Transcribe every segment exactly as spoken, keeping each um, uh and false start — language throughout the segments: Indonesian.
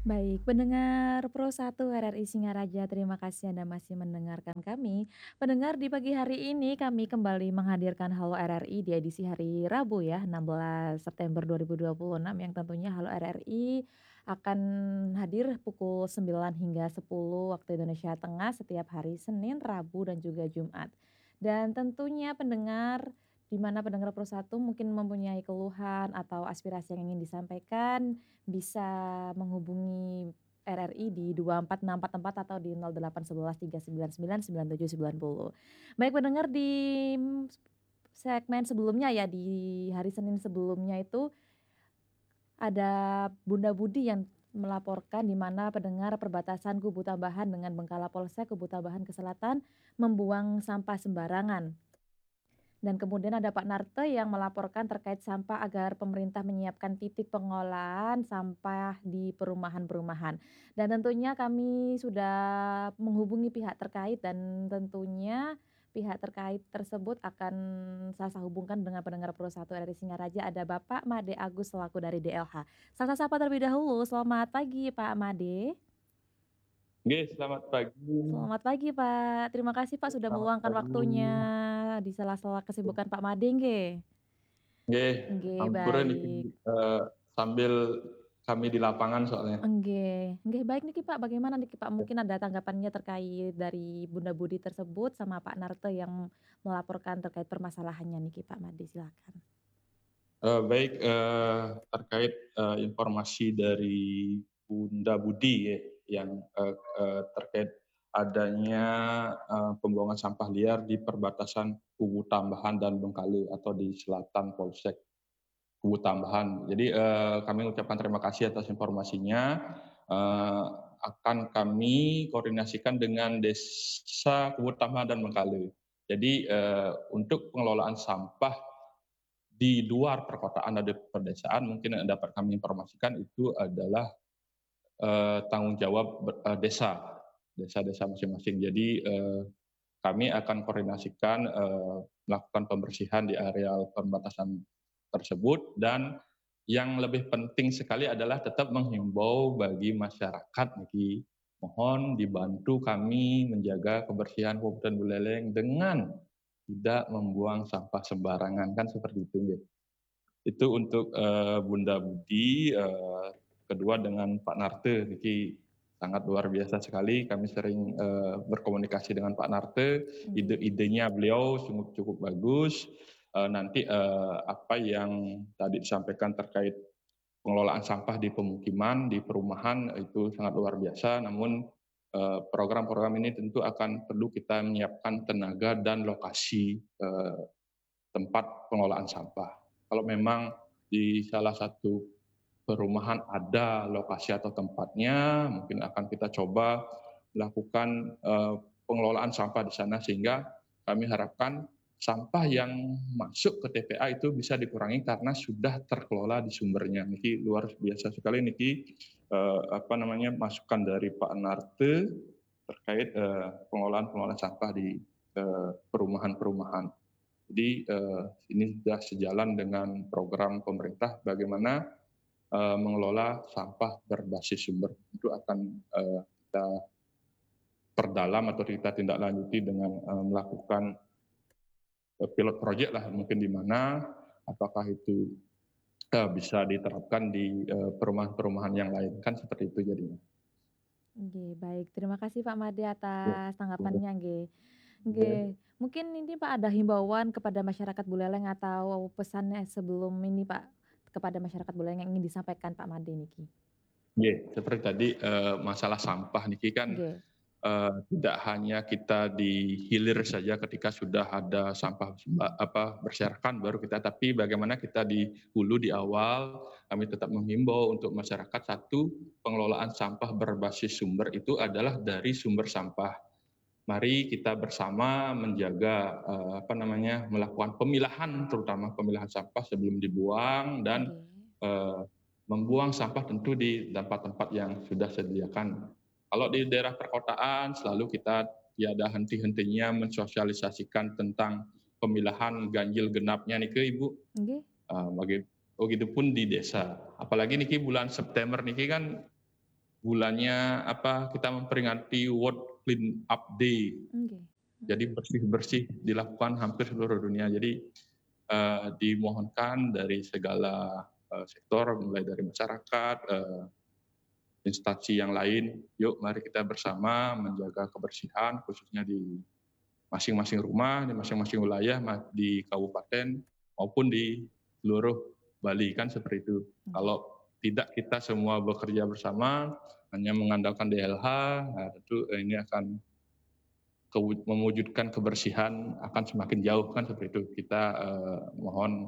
Baik, pendengar Pro satu R R I Singaraja, terima kasih Anda masih mendengarkan kami. Pendengar, di pagi hari ini kami kembali menghadirkan Halo R R I di edisi hari Rabu ya, enam belas September dua ribu dua puluh enam yang tentunya Halo R R I akan hadir pukul sembilan hingga sepuluh waktu Indonesia Tengah setiap hari Senin, Rabu, dan juga Jumat. Dan tentunya pendengar di mana pendengar Pro satu mungkin mempunyai keluhan atau aspirasi yang ingin disampaikan, bisa menghubungi R R I di dua empat enam empat empat atau di nol delapan satu satu tiga sembilan sembilan sembilan tujuh sembilan nol. Baik pendengar, di mm, segmen sebelumnya ya, di hari Senin sebelumnya itu ada Bunda Budi yang melaporkan di mana pendengar perbatasan Kubu Tambahan dengan Bengkala Polsek Kubu Tambahan ke Selatan membuang sampah sembarangan. Dan kemudian ada Pak Narte yang melaporkan terkait sampah agar pemerintah menyiapkan titik pengolahan sampah di perumahan-perumahan. Dan tentunya kami sudah menghubungi pihak terkait dan tentunya pihak terkait tersebut akan saya hubungkan dengan pendengar Pro satu R R I Singaraja, ada Bapak Made Agus selaku dari D L H. Saya sapa terlebih dahulu, selamat pagi Pak Made. Oke, selamat pagi. Selamat pagi Pak, terima kasih Pak sudah Selamat meluangkan pagi. waktunya di sela-sela kesibukan Pak Made nggih. Nggih, Nggih, hampura niki, baik. eee, sambil kami di lapangan soalnya. Nggih, nggih baik niki Pak, bagaimana niki Pak, mungkin ada tanggapannya terkait dari Bunda Budi tersebut sama Pak Narte yang melaporkan terkait permasalahannya niki Pak Made, silakan. Eee, baik, eee, terkait, eee, informasi dari Bunda Budi ya, yang, eee eee, terkait adanya, eee, pembuangan sampah liar di perbatasan Kubu Tambahan dan Bengkale atau di selatan Polsek Kubu Tambahan. Jadi, eee, kami mengucapkan terima kasih atas informasinya, eee, akan kami koordinasikan dengan Desa Kubu Tambahan dan Bengkale. Jadi, eee, untuk pengelolaan sampah di luar perkotaan dan di pedesaan mungkin yang dapat kami informasikan itu adalah, eee, tanggung jawab ber eee, desa, desa-desa masing-masing. Jadi, eee, kami akan koordinasikan, eee, melakukan pembersihan di areal perbatasan tersebut dan yang lebih penting sekali adalah tetap menghimbau bagi masyarakat niki, mohon dibantu kami menjaga kebersihan Kabupaten Buleleng dengan tidak membuang sampah sembarangan, kan seperti itu nggih. Itu untuk, eee, Bunda Budi, eee, kedua dengan Pak Narte niki sangat luar biasa sekali kami sering, eee, berkomunikasi dengan Pak Narte, Nggih. ide-idenya beliau sungguh cukup bagus, eee, nanti, eee, apa yang tadi disampaikan terkait pengelolaan sampah di pemukiman, di perumahan, itu sangat luar biasa, namun, eee, program-program ini tentu akan perlu kita menyiapkan tenaga dan lokasi, eee, tempat pengelolaan sampah. Kalau memang di salah satu perumahan ada lokasi atau tempatnya, mungkin akan kita coba melakukan, eee, pengelolaan sampah di sana sehingga kami harapkan sampah yang masuk ke T P A itu bisa dikurangi karena sudah terkelola di sumbernya. Niki luar biasa sekali niki, eee, apa namanya, masukan dari Pak Narte terkait, eee, pengelolaan-pengelolaan sampah di, eee, perumahan-perumahan. Jadi, eee, ini sudah sejalan dengan program pemerintah bagaimana, eee, mengelola sampah berbasis sumber. Itu akan, eee, kita perdalam atau kita tindak lanjuti dengan, eee, melakukan, eee, pilot project lah mungkin di mana, apakah itu, eee, bisa diterapkan di, eee, perumahan-perumahan yang lain, kan seperti itu jadinya. Nggih, baik. Terima kasih Pak Made Ya, atas boleh. tanggapannya nggih. Iya. Nggih, mungkin ini Pak ada himbauan kepada masyarakat Buleleng atau pesannya sebelum ini Pak, kepada masyarakat Buleleng yang ingin disampaikan Pak Made niki? Nggih, seperti tadi, eee, masalah sampah niki kan, Nggih. eee, tidak hanya kita di hilir saja ketika sudah ada sampah semba apa, berserakan baru kita, tapi bagaimana kita di hulu, di awal, kami tetap menghimbau untuk masyarakat, satu, pengelolaan sampah berbasis sumber itu adalah dari sumber sampah. Mari kita bersama menjaga, eee, apa namanya, melakukan pemilahan, terutama pemilahan sampah sebelum dibuang dan, Nggih. eee, membuang sampah tentu di tempat-tempat yang sudah sediakan. Kalau di daerah perkotaan selalu kita tiada henti-hentinya mensosialisasikan tentang pemilahan ganjil genapnya niki Ibu, Nggih. eee, bagi begitupun di desa. Apalagi niki bulan September niki kan bulannya apa kita memperingati World Clean Up Day. Nggih. Jadi bersih-bersih dilakukan hampir seluruh dunia. Jadi uh, dimohonkan dari segala uh, sektor, mulai dari masyarakat, uh, instansi yang lain, yuk mari kita bersama menjaga kebersihan khususnya di masing-masing rumah, di masing-masing wilayah, di kabupaten maupun di seluruh Bali, kan seperti itu. Hmm. Kalau tidak kita semua bekerja bersama, hanya mengandalkan D L H, nah tentu ini akan mewujudkan kebersihan akan semakin jauh, kan seperti itu. Kita uh, mohon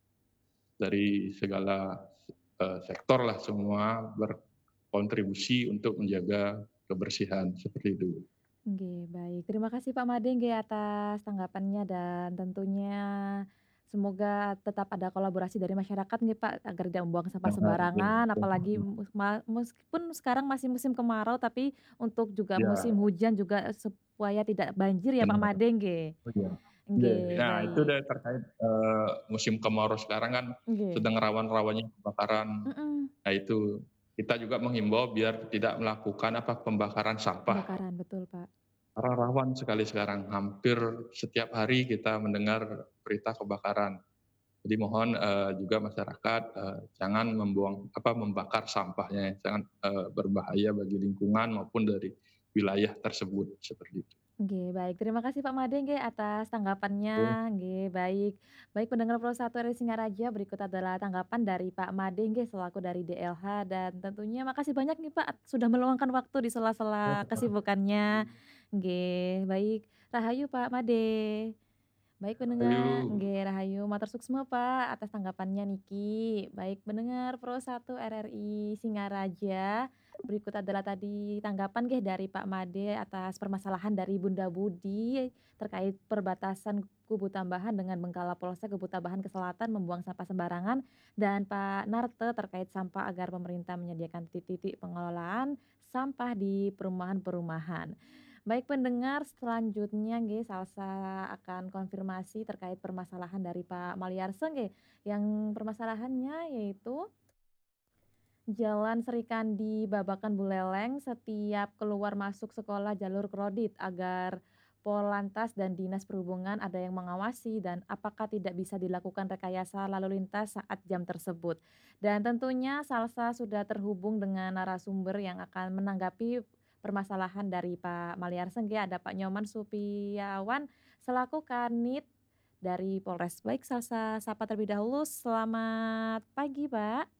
dari segala uh, sektor lah semua berkontribusi untuk menjaga kebersihan seperti itu. Oke, baik. Terima kasih Pak Made nggih atas tanggapannya dan tentunya semoga tetap ada kolaborasi dari masyarakat nggih Pak, agar tidak membuang sampah sembarangan, apalagi mus ma meskipun sekarang masih musim kemarau, tapi untuk juga Ya. musim hujan juga supaya tidak banjir ya Pak Made nggih. Oh iya. Nggih, Nah itu baik. udah terkait uh, musim kemarau sekarang kan Nggih. sedang rawan-rawannya kebakaran. Mhm. Nah itu kita juga menghimbau biar tidak melakukan apa pembakaran sampah. Pembakaran, betul Pak. Karena rawan sekali sekarang, hampir setiap hari kita mendengar berita kebakaran. Jadi mohon uh, juga masyarakat uh, jangan membuang apa membakar sampahnya, sangat uh, berbahaya bagi lingkungan maupun dari wilayah tersebut seperti itu. Oke, baik. Terima kasih Pak Made nggih atas tanggapannya, nggih, baik. Baik pendengar Pro satu R R I Singaraja, berikut adalah tanggapan dari Pak Made nggih selaku dari D L H dan tentunya makasih banyak nih Pak sudah meluangkan waktu di sela-sela kesibukannya. Nggih, baik. Rahayu Pak Made. Baik pendengar, Ayo. nggih rahayu matur suksma Pak atas tanggapannya niki. Baik pendengar Pro satu R R I Singaraja, berikut adalah tadi tanggapan nggih dari Pak Made atas permasalahan dari Bunda Budi terkait perbatasan Kubu Tambahan dengan Bengkala Polsek Kubu Tambahan ke selatan membuang sampah sembarangan dan Pak Narte terkait sampah agar pemerintah menyediakan titik-titik pengelolaan sampah di perumahan-perumahan. Baik pendengar, selanjutnya nggih Salsa akan konfirmasi terkait permasalahan dari Pak Maliarse nggih, yang permasalahannya yaitu Jalan Serikandi Babakan Buleleng setiap keluar masuk sekolah jalur kredit agar Polantas dan Dinas Perhubungan ada yang mengawasi dan apakah tidak bisa dilakukan rekayasa lalu lintas saat jam tersebut. Dan tentunya Salsa sudah terhubung dengan narasumber yang akan menanggapi permasalahan dari Pak Maliarse nggih, ada Pak Nyoman Supiawan selaku Kanit dari Polres. Baik, Salsa sapa terlebih dahulu. Selamat pagi, Pak.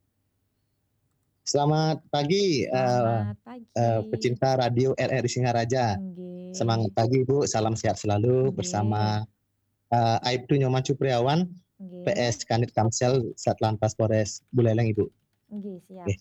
Selamat pagi, Selamat uh, pagi. uh, pecinta radio R R I Singaraja. Nggih. Semangat pagi Bu, salam sehat selalu. Nggih. Bersama uh, Aibtu Nyoman Supriawan, Nggih. P S Kanit Kamsel Satlantas Polres Buleleng Ibu. Nggih, siap. Nggih.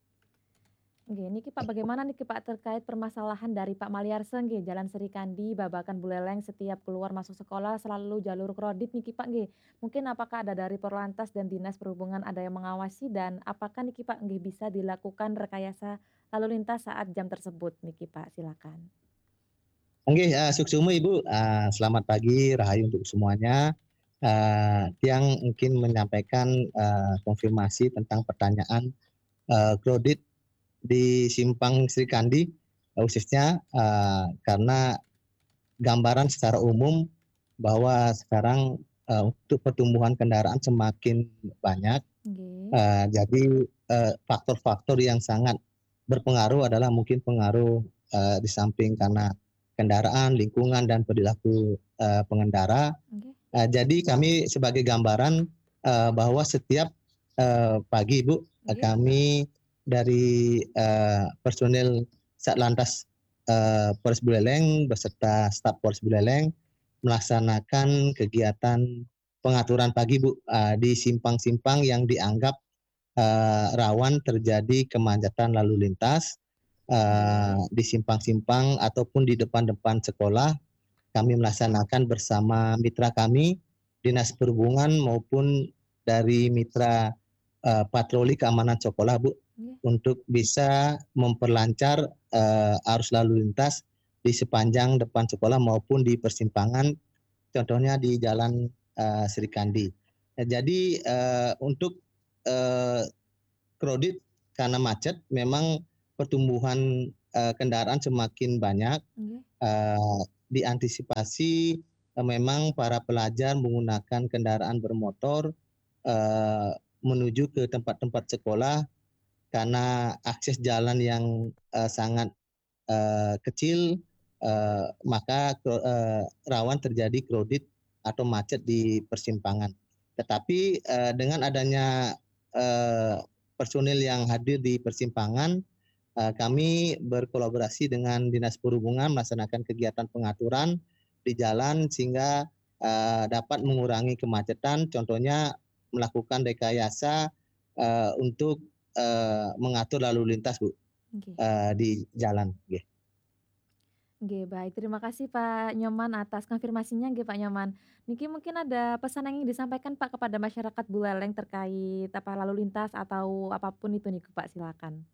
Nggih, niki Pak bagaimana niki Pak terkait permasalahan dari Pak Maliarse nggih, Jalan Serikandi Babakan Buleleng setiap keluar masuk sekolah selalu jalur kredit niki Pak nggih. Mungkin apakah ada dari Polantas dan Dinas Perhubungan ada yang mengawasi dan apakah niki Pak nggih bisa dilakukan rekayasa lalu lintas saat jam tersebut niki Pak, silakan. Nggih, uh, suksumu Ibu. Uh, selamat pagi, rahayu untuk semuanya. Uh, yang mungkin menyampaikan uh, konfirmasi tentang pertanyaan uh, kredit di Simpang Serikandi khususnya uh, karena gambaran secara umum bahwa sekarang uh, untuk pertumbuhan kendaraan semakin banyak. Okay. Uh, jadi uh, faktor-faktor yang sangat berpengaruh adalah mungkin pengaruh uh, di samping karena kendaraan, lingkungan dan perilaku uh, pengendara. Okay. Uh, jadi kami sebagai gambaran uh, bahwa setiap uh, pagi Bu, okay. kami dari uh, personil Satlantas uh, Polres Buleleng beserta staf Polres Buleleng melaksanakan kegiatan pengaturan pagi Bu uh, di simpang-simpang yang dianggap uh, rawan terjadi kemanjatan lalu lintas uh, di simpang-simpang ataupun di depan-depan sekolah. Kami melaksanakan bersama mitra kami Dinas Perhubungan maupun dari mitra uh, patroli keamanan sekolah Bu. Yeah. Untuk bisa memperlancar uh, arus lalu lintas di sepanjang depan sekolah maupun di persimpangan, contohnya di Jalan uh, Serikandi. Nah, jadi uh, untuk uh, kredit karena macet memang pertumbuhan uh, kendaraan semakin banyak, Nggih. uh, diantisipasi uh, memang para pelajar menggunakan kendaraan bermotor uh, menuju ke tempat-tempat sekolah karena akses jalan yang uh, sangat uh, kecil, uh, maka uh, rawan terjadi kredit atau macet di persimpangan. Tetapi uh, dengan adanya uh, personil yang hadir di persimpangan, uh, kami berkolaborasi dengan Dinas Perhubungan melaksanakan kegiatan pengaturan di jalan sehingga uh, dapat mengurangi kemacetan. Contohnya melakukan rekayasa uh, untuk uh, mengatur lalu lintas, Bu, Nggih. uh, di jalan. Nggih. Nggih, baik. Terima kasih Pak Nyoman atas konfirmasinya nggih Pak Nyoman. Niki mungkin ada pesan yang ingin disampaikan Pak kepada masyarakat Buleleng terkait apa lalu lintas atau apapun itu nih Pak, silakan.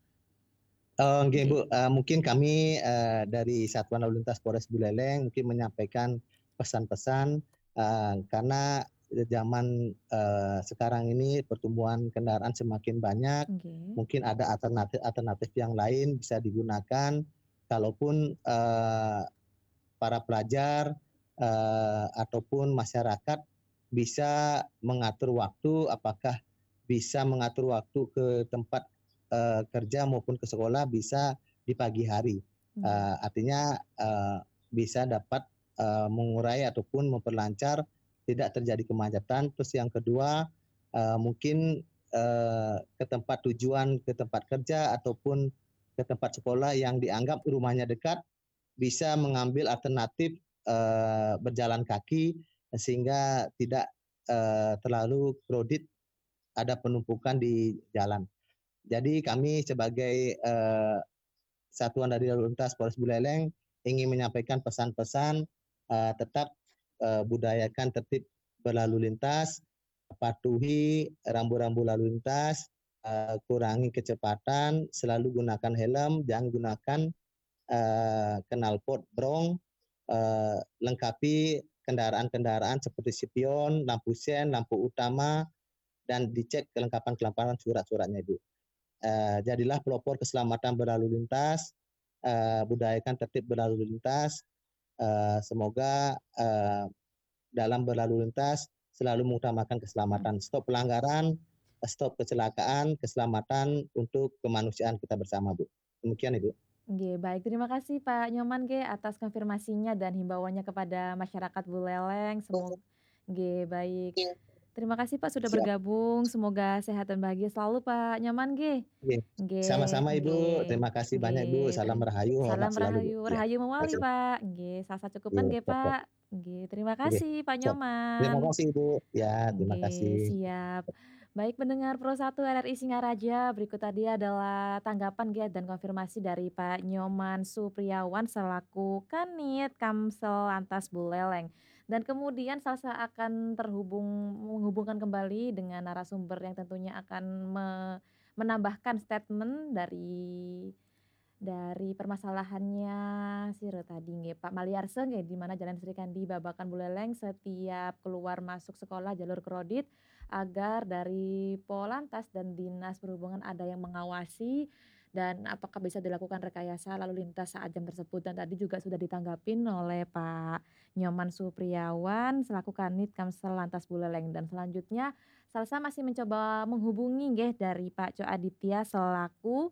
Oh, nggih Nggih. Bu, uh, mungkin kami uh, dari Satuan Lalu Lintas Polres Buleleng mungkin menyampaikan pesan-pesan uh, karena zaman uh, sekarang ini pertumbuhan kendaraan semakin banyak, Nggih. mungkin ada alternatif-alternatif yang lain bisa digunakan. Kalaupun uh, para pelajar uh, ataupun masyarakat bisa mengatur waktu, apakah bisa mengatur waktu ke tempat uh, kerja maupun ke sekolah bisa di pagi hari. Uh, artinya uh, bisa dapat uh, mengurai ataupun memperlancar tidak terjadi kemacetan. Terus yang kedua uh, mungkin uh, ke tempat tujuan, ke tempat kerja ataupun ke tempat sekolah yang dianggap rumahnya dekat, bisa mengambil alternatif uh, berjalan kaki sehingga tidak uh, terlalu kredit ada penumpukan di jalan. Jadi kami sebagai uh, Satuan dari Lalu Lintas Polres Buleleng ingin menyampaikan pesan-pesan uh, tetap uh, budayakan tertib berlalu lintas, patuhi rambu-rambu lalu lintas, uh, kurangi kecepatan, selalu gunakan helm, jangan gunakan uh, knalpot brong, uh, lengkapi kendaraan-kendaraan seperti spion, lampu sen, lampu utama, dan dicek kelengkapan-kelengkapan surat-suratnya, Ibu. Uh, jadilah pelopor keselamatan berlalu lintas, uh, budayakan tertib berlalu lintas. Uh, semoga uh, dalam berlalu lintas selalu mengutamakan keselamatan. Stop pelanggaran, stop kecelakaan, keselamatan untuk kemanusiaan kita bersama, Bu. Demikian, Ibu. Nggih, baik. Terima kasih Pak Nyoman nggih atas konfirmasinya dan himbauannya kepada masyarakat Buleleng. Semog nggih, baik. Terima kasih Pak sudah Siap. bergabung. Semoga sehat dan bahagia selalu Pak Nyoman nggih. Nggih. Nggih, Sama-sama Ibu. nggih. Terima kasih banyak Ibu. Nggih, Salam teri rahayu, hormat salam selalu, Bu. rahayu, Ya. rahayu mawali Oke. Pak. Nggih, sasa cukupan Iya, nggih siap, siap. Pak. Nggih, terima Nggih. kasih Pak Siap. Terima Nyoman. kasih Ibu. Ya, terima Nggih, kasih. siap. Baik pendengar Pro satu R R I Singaraja, berikut tadi adalah tanggapan nggih dan konfirmasi dari Pak Nyoman Supriyawan selaku Kanit Kamsel Lantas Buleleng. Dan kemudian Salsa akan terhubung menghubungkan kembali dengan narasumber yang tentunya akan me menambahkan statement dari dari permasalahannya Sire tadi nggih Pak Maliarse nggih di mana Jalan Sri Kandi Babakan Buleleng setiap keluar masuk sekolah jalur kredit agar dari Polantas dan Dinas Perhubungan ada yang mengawasi dan apakah bisa dilakukan rekayasa lalu lintas saat jam tersebut dan tadi juga sudah ditanggapin oleh Pak Nyoman Supriyawan selaku Kanit Kamsel Lantas Buleleng dan selanjutnya Salsa masih mencoba menghubungi nggih dari Pak Co Aditya selaku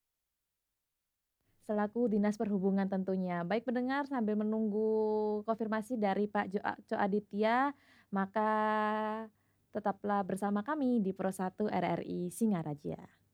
Selaku Dinas Perhubungan tentunya. Baik pendengar sambil menunggu konfirmasi dari Pak Jo Co Aditya, maka tetaplah bersama kami di Pro satu R R I Singaraja.